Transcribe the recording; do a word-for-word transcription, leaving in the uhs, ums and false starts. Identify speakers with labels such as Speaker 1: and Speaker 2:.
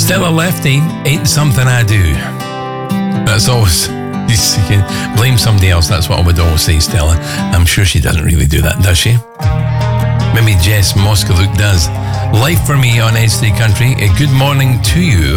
Speaker 1: Stella Lefty, ain't something I do. That's always, you can blame somebody else. That's what I would always say, Stella. I'm sure she doesn't really do that, does she? Maybe Jess Moskaluk does. Life for me on S D Country. A good morning to you.